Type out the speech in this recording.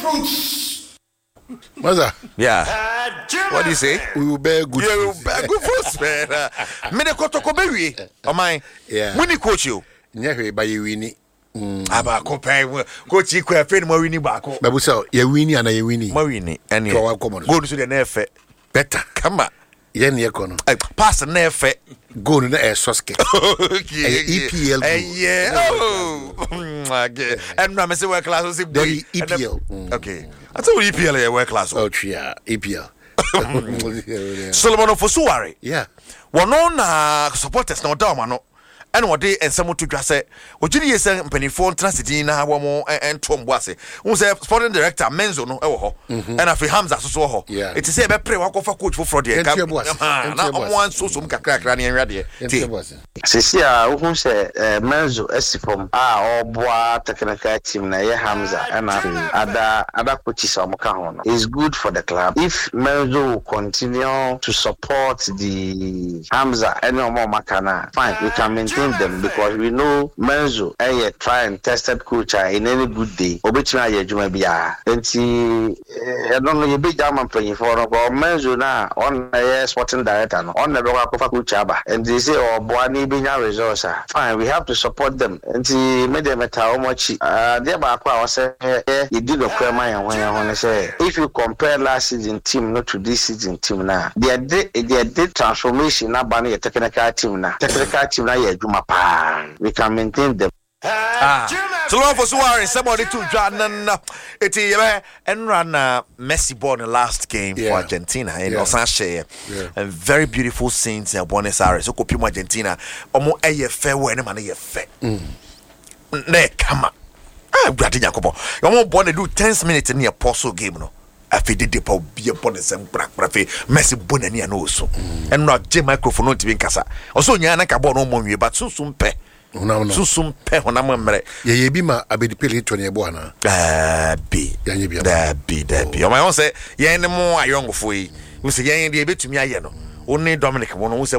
fruits. Mother. Yeah. What do you say? We will bear good Yeah, we will fruits. bear good fruits, man. Me de kotoko bewi. O my. Yeah. Winnie coach you. Nyahwe ba ye wini. Aba ko pay coach you kwa fe no winnie baako. Babu say ye wini ana ye wini. Ma winnie. Ene. Go come on. Go to the nefe. Better. Come on. Ye ne kono. Pass nefe. Go no e soske. Okay. EPL. Yeah. Oh. Okay. And now me say work class say boy. EPL. Okay. I tell you EPL ya work class. Oh tria EPL. Solomon Fosuware. Yeah. Wono na supporters na oda no. And what they and some to just say, what you say, penny phone transitina, one more and Tom Boise. Who's a sporting director, Menzo, no, and I feel Hamza so. Yeah. It is a pre walk of a coach for Friday. One so some crack running ready. Cecilia, who say Menzo Esifom, or Bois technical team, na Hamza, and other coaches on Mokahon. It's good for the club. If Menzo will continue to support the Hamza and no more Makana, fine, we can maintain them because we know Menzo a try and tested coach in any good day. Obichina ye juma bia. Enti I don't know you big German playing for but Menzo na on a sporting director no on the local coach aba. And they say oh boani binya resource. Fine, we have to support them. Enti me dem meta how much there ba kwa say you did the crema and when I want to say if you compare last season team not to this season team now they did transformation na bani technical team na we can maintain them. So long for Suarez, somebody to Jordan. It's and run Messi born the last game for Argentina in Los Angeles. And very beautiful scenes in Buenos Aires. So copy Argentina. Omo a fair when man a fair. Ne come on. Brady Jacobo. You want born to do 10 minutes in the apostle game no. I feel the depo be upon the same crack, but I feel Messi Bonani and also. And not J microphone to be in Casa. Also, Yana Cabo no more, but soon pay. Soon pay on a memory. Ye be my abedi to your buana. Be. On my own say, Yan more a young foy. We say, Yan, the bit to me, I know. Only Dominic, one who